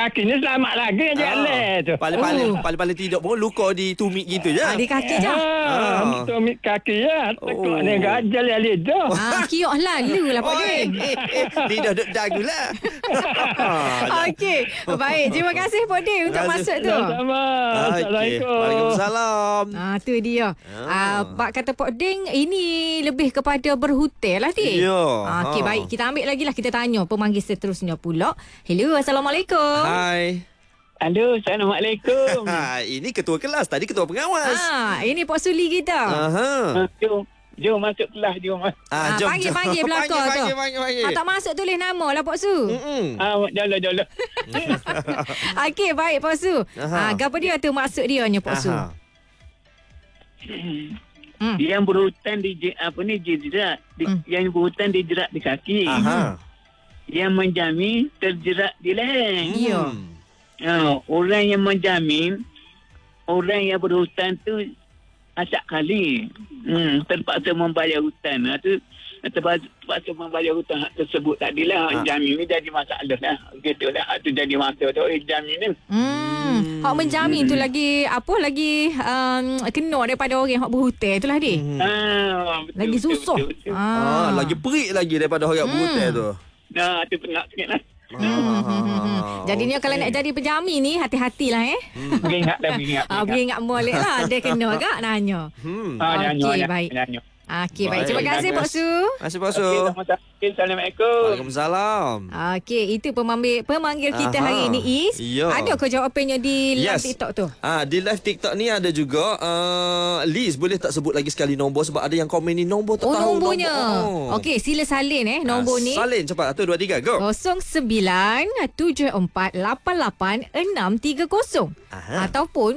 kaki ni selamat lagi je tu. Paling tidak pun luka di tumit gitu je. Di kaki je. Tumit kaki ya. Tekuk ni gajal yang lidah. Kiok lalu lah Pak Din. Lidah duk dagu lah. Okey. Baik, terima kasih Pak Din untuk masuk tu. Sama. Assalamualaikum. Waalaikumsalam. Tu dia. Pak kata Pak Din ini lebih kepada berhotel lah Din. Ya. Okey, baik. Kita ambil lagi lah. Kita tanya pemanggil seterusnya pula. Hello, Assalamualaikum. Hai. Halo, Assalamualaikum. Ini ketua kelas, tadi ketua pengawas. Ini Pak Suli kita. Jom masuk kelas, jom. Jom. Panggil belakang tu. Panggil. Tak masuk tulis nama lah Pak Su. Jala. Okey, baik Pak Su. Apa dia tu maksud dia ni Pak Su? Yang berhutan di jerat. Yang berhutan dijerat di kaki. Yang menjamin terjerat di leher. Ya. Orang yang menjamin, orang yang berhutang tu acak kali terpaksa membayar hutang. Terpaksa membayar hutang tersebut tadilah. Jamin ni jadi masalah lah. Gitu lah. Itu jadi masalah tu. Jamin ni. Hak menjamin tu lagi kena daripada orang hak berhutang tu lah dia. Lagi susah. Betul. Lagi perik lagi daripada orang berhutang tu. Tu penat sikit lah. Jadinya kalau nak jadi penjamin ni hati-hatilah beringat molek lah. Dia kena agak nanya. Okey, baik. Okey, baik. Terima kasih Pak Su. Terima kasih Pak Su. Assalamualaikum. Waalaikumsalam. Okey, itu pemanggil kita hari ini Is. Ya. Ada ke jawapannya di live TikTok tu? Di live TikTok ni ada juga. Liz, boleh tak sebut lagi sekali nombor sebab ada yang komen ni nombor tak tahu nombornya. nombor. Okey, sila salin nombor ni. Salin cepat. 1 2 3 go. 0974886330 ataupun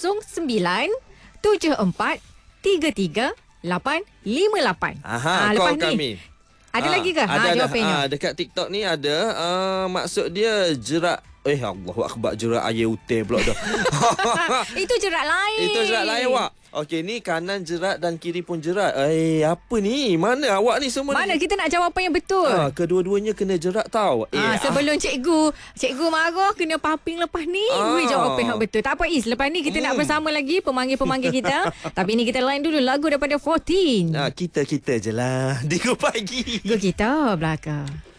0974338858. Lepas Call kami. Ada lagi ke? Jawapannya. Dekat TikTok ni ada maksud dia jerat. Allahu akbar, jerat air utai pula dah. Itu jerat lain. Itu jerat lain awak. Okey, ni kanan jerat dan kiri pun jerat. Apa ni? Mana awak ni semua Mana ni? kita nak jawapan yang betul? Kedua-duanya kena jerat tau. Sebelum cikgu marah kena paping lepas ni. Beri jawapan yang betul. Tak apa Is, lepas ni kita nak bersama lagi pemanggil-pemanggil kita. Tapi ni kita lain dulu lagu daripada 14. Kita je lah. Di Go Pagi. Go kita belakang.